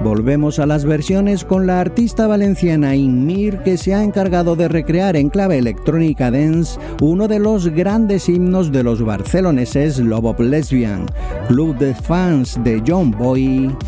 Volvemos a las versiones con la artista valenciana Inmir, que se ha encargado de recrear en clave electrónica dance uno de los grandes himnos de los barceloneses Love of Lesbian, club de fans de John Boy